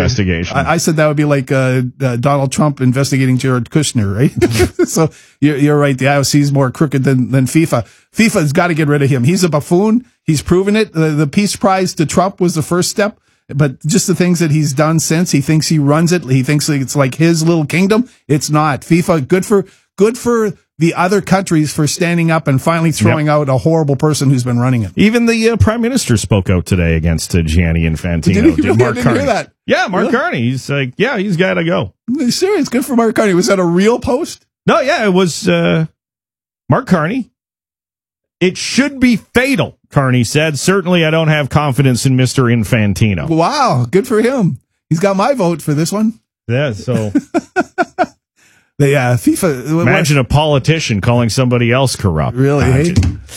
investigation. I said that would be like Donald Trump investigating Jared Kushner, right? So you're right. The IOC is more crooked than FIFA. FIFA's got to get rid of him. He's a buffoon. He's proven it. The Peace Prize to Trump was the first step. But just the things that he's done since, he thinks he runs it. He thinks it's like his little kingdom. It's not. FIFA, good for the other countries for standing up and finally throwing out a horrible person who's been running it. Even the Prime Minister spoke out today against Gianni Infantino. Did he really? Mark I didn't Carney. hear that. Yeah, Mark Carney. He's like, he's got to go. Are you serious? Good for Mark Carney. Was that a real post? No, it was Mark Carney. It should be fatal, Carney said. Certainly, I don't have confidence in Mr. Infantino. Wow, good for him. He's got my vote for this one. Yeah, so... FIFA. Imagine a politician calling somebody else corrupt. Really? Hey?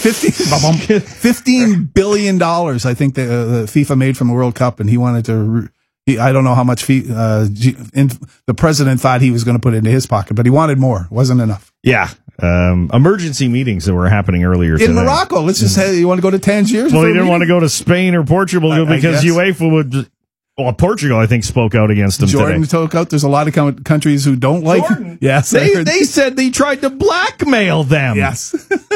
$15 billion, I think the FIFA made from the World Cup, and he wanted to... I don't know how much the president thought he was going to put into his pocket, but he wanted more. It wasn't enough. Yeah. Emergency meetings that were happening earlier today. In Morocco. Let's just say, you want to go to Tangier? Well, he didn't want to go to Spain or Portugal because UEFA would... Well, Portugal, I think, spoke out against him Jordan today. spoke out. There's a lot of countries who don't like Jordan? Yes. They said they tried to blackmail them. Yes.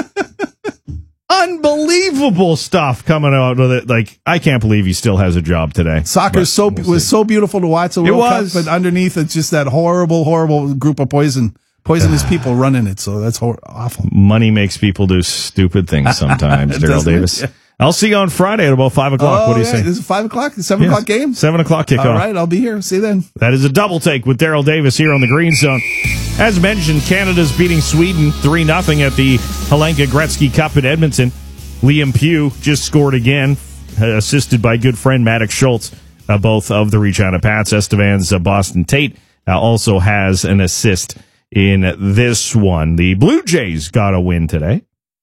Unbelievable stuff coming out with it. Like, I can't believe he still has a job today. Soccer was so beautiful to watch the World Cup, but underneath it's just that horrible group of poisonous people running it. So that's awful. Money makes people do stupid things sometimes, Daryl Davis. Yeah. I'll see you on Friday at about 5 o'clock. What do you say? This is 5 o'clock? 7 o'clock game? 7 o'clock kickoff. All right, I'll be here. See you then. That is a double take with Daryl Davis here on the Green Zone. As mentioned, Canada's beating Sweden 3-0 at the Helenka Gretzky Cup in Edmonton. Liam Pugh just scored again, assisted by good friend Maddox Schultz, both of the Regina Pats. Estevan's Boston Tate also has an assist in this one. The Blue Jays got a win today.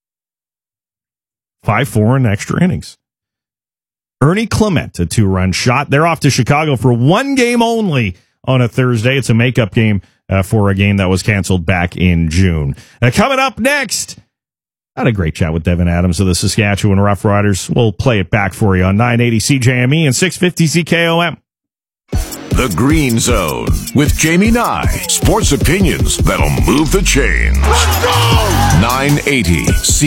5-4 in extra innings. Ernie Clement, a 2-run shot. They're off to Chicago for one game only on a Thursday. It's a makeup game for a game that was canceled back in June. Coming up next, I had a great chat with Devin Adams of the Saskatchewan Roughriders. We'll play it back for you on 980 CJME and 650 CKOM. The Green Zone with Jamie Nye. Sports opinions that'll move the chains. Let's go! 980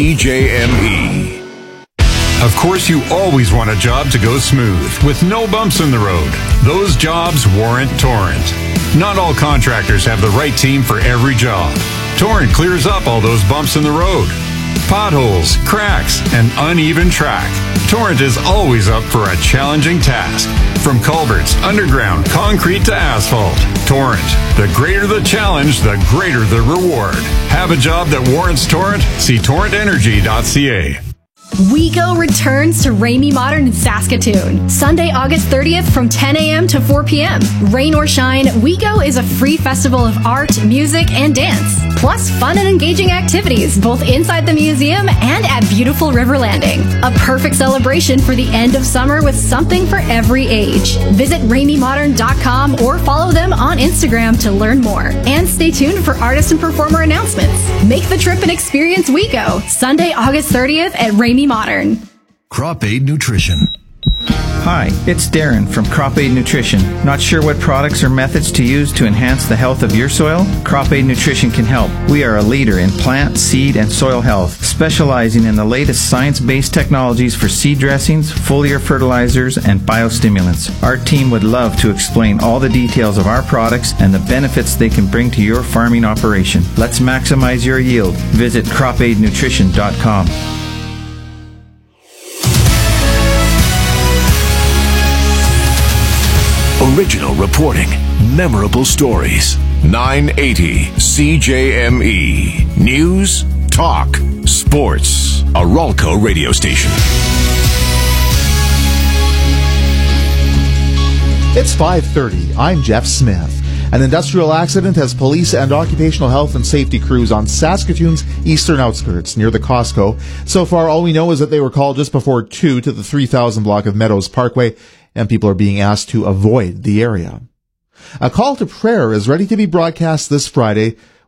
CJME. Of course, you always want a job to go smooth, with no bumps in the road. Those jobs warrant Torrent. Not all contractors have the right team for every job. Torrent clears up all those bumps in the road. Potholes, cracks, and uneven track. Torrent is always up for a challenging task. From culverts, underground, concrete to asphalt. Torrent. The greater the challenge, the greater the reward. Have a job that warrants Torrent? See torrentenergy.ca. WeGo returns to Ramey Modern in Saskatoon, Sunday, August 30th from 10 a.m. to 4 p.m. Rain or shine, WeGo is a free festival of art, music, and dance, plus fun and engaging activities both inside the museum and at beautiful River Landing. A perfect celebration for the end of summer with something for every age. Visit RameyModern.com or follow them on Instagram to learn more. And stay tuned for artist and performer announcements. Make the trip and experience WeGo, Sunday, August 30th at Ramey Modern. Crop Aid Nutrition. Hi, it's Darren from Crop Aid Nutrition. Not sure what products or methods to use to enhance the health of your soil? Crop Aid Nutrition can help. We are a leader in plant, seed, and soil health, specializing in the latest science-based technologies for seed dressings, foliar fertilizers, and biostimulants. Our team would love to explain all the details of our products and the benefits they can bring to your farming operation. Let's maximize your yield. Visit cropaidnutrition.com. Original reporting, memorable stories. 980 CJME. News, talk, sports. A Ralco radio station. It's 5:30. I'm Jeff Smith. An industrial accident has police and occupational health and safety crews on Saskatoon's eastern outskirts near the Costco. So far, all we know is that they were called just before 2 to the 3000 block of Meadows Parkway, and people are being asked to avoid the area. A call to prayer is ready to be broadcast this Friday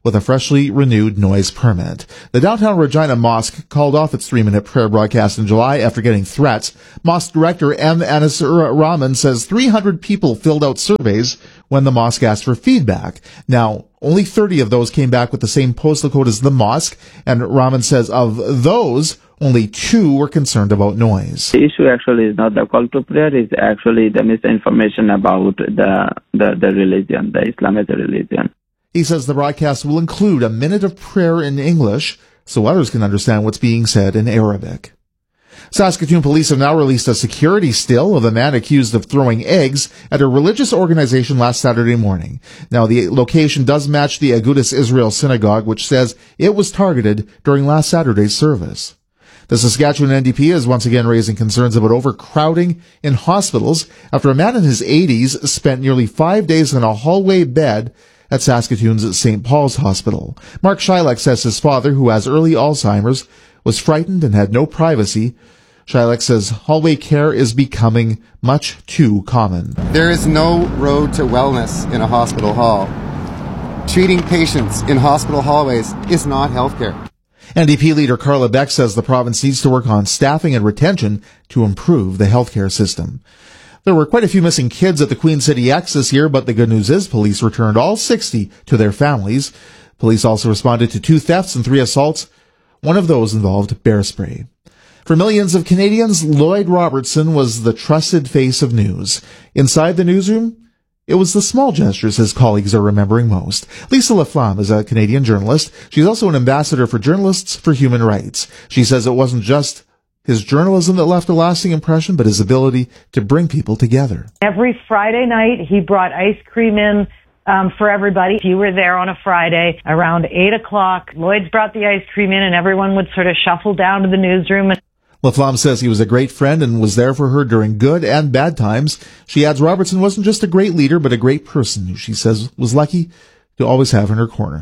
with a freshly renewed noise permit. The downtown Regina Mosque called off its 3-minute prayer broadcast in July after getting threats. Mosque director M. Anisur Rahman says 300 people filled out surveys when the mosque asked for feedback. Now, only 30 of those came back with the same postal code as the mosque, and Rahman says of those, only 2 were concerned about noise. The issue actually is not the call to prayer, it's actually the misinformation about the religion, the Islam as a religion. He says the broadcast will include a minute of prayer in English so others can understand what's being said in Arabic. Saskatoon police have now released a security still of a man accused of throwing eggs at a religious organization last Saturday morning. Now, the location does match the Agudas Israel Synagogue, which says it was targeted during last Saturday's service. The Saskatchewan NDP is once again raising concerns about overcrowding in hospitals after a man in his 80s spent nearly 5 days in a hallway bed at Saskatoon's St. Paul's Hospital. Mark Schilek says his father, who has early Alzheimer's, was frightened and had no privacy. Schilek says hallway care is becoming much too common. There is no road to wellness in a hospital hall. Treating patients in hospital hallways is not healthcare. NDP leader Carla Beck says the province needs to work on staffing and retention to improve the healthcare system. There were quite a few missing kids at the Queen City X this year, but the good news is police returned all 60 to their families. Police also responded to 2 thefts and 3 assaults. One of those involved bear spray. For millions of Canadians, Lloyd Robertson was the trusted face of news. Inside the newsroom, it was the small gestures his colleagues are remembering most. Lisa Laflamme is a Canadian journalist. She's also an ambassador for Journalists for Human Rights. She says it wasn't just his journalism that left a lasting impression, but his ability to bring people together. Every Friday night, he brought ice cream in for everybody. If you were there on a Friday around 8 o'clock, Lloyd's brought the ice cream in and everyone would sort of shuffle down to the newsroom. Laflamme says he was a great friend and was there for her during good and bad times. She adds Robertson wasn't just a great leader, but a great person who she says was lucky to always have in her corner.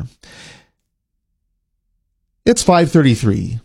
It's 5:33.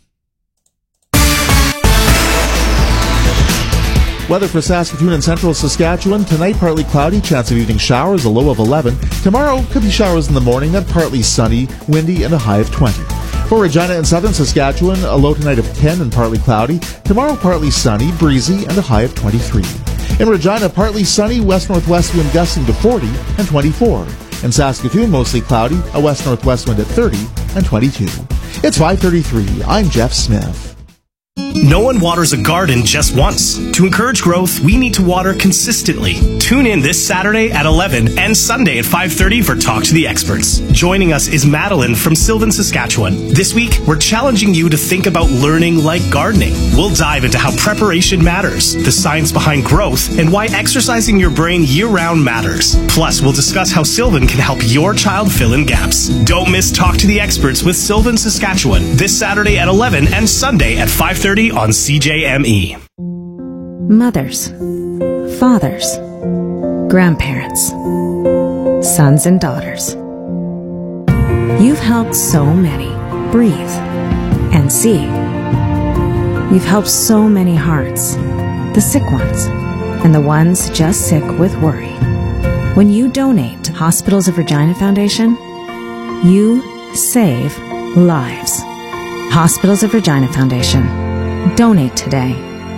Weather for Saskatoon and central Saskatchewan. Tonight, partly cloudy, chance of evening showers, a low of 11. Tomorrow, could be showers in the morning, then partly sunny, windy, and a high of 20. For Regina and southern Saskatchewan, a low tonight of 10 and partly cloudy. Tomorrow, partly sunny, breezy, and a high of 23. In Regina, partly sunny, west-northwest wind gusting to 40 and 24. In Saskatoon, mostly cloudy, a west-northwest wind at 30 and 22. It's 5:33. I'm Jeff Smith. No one waters a garden just once. To encourage growth, we need to water consistently. Tune in this Saturday at 11 and Sunday at 5:30 for Talk to the Experts. Joining us is Madeline from Sylvan, Saskatchewan. This week, we're challenging you to think about learning like gardening. We'll dive into how preparation matters, the science behind growth, and why exercising your brain year-round matters. Plus, we'll discuss how Sylvan can help your child fill in gaps. Don't miss Talk to the Experts with Sylvan, Saskatchewan this Saturday at 11 and Sunday at 5:30 on CJME. Mothers, fathers, grandparents, sons and daughters. You've helped so many breathe and see. You've helped so many hearts, the sick ones and the ones just sick with worry. When you donate to Hospitals of Regina Foundation, you save lives. Hospitals of Regina Foundation. Donate today.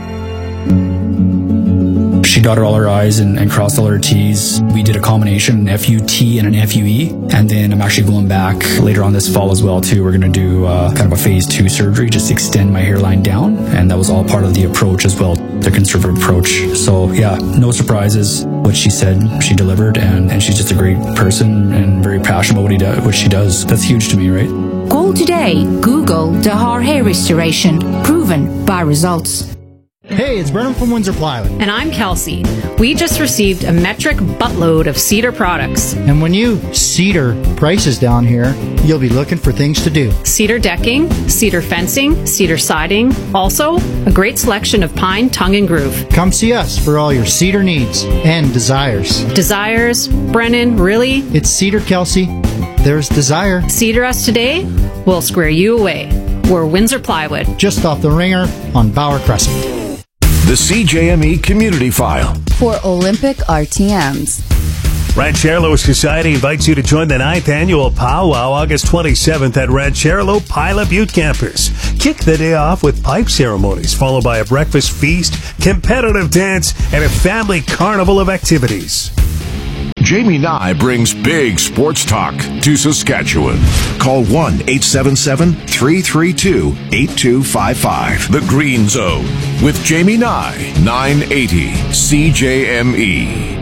She dotted all her I's and crossed all her T's. We did a combination, an FUT and an FUE. And then I'm actually going back later on this fall as well, too. We're going to do kind of a phase 2 surgery, just to extend my hairline down. And that was all part of the approach as well, the conservative approach. So, yeah, no surprises. What she said, she delivered. And she's just a great person and very passionate about what she does. That's huge to me, right? Call today. Google Dahar Hair Restoration. Proven by results. Hey, it's Brennan from Windsor Plywood. And I'm Kelsey. We just received a metric buttload of Cedar products. And when you Cedar prices down here, you'll be looking for things to do. Cedar decking, cedar fencing, cedar siding. Also, a great selection of pine, tongue, and groove. Come see us for all your cedar needs and desires. Desires? Brennan, really? It's Cedar, Kelsey. There's desire. Cedar us today, we'll square you away. We're Windsor Plywood. Just off the ringer on Bauer Crescent. The CJME Community File. For Olympic RTMs. Rancherlo Society invites you to join the 9th annual Powwow August 27th at Rancherlo Pilot Butte Campers. Kick the day off with pipe ceremonies, followed by a breakfast feast, competitive dance, and a family carnival of activities. Jamie Nye brings big sports talk to Saskatchewan. Call 1-877-332-8255. The Green Zone with Jamie Nye, 980 CJME.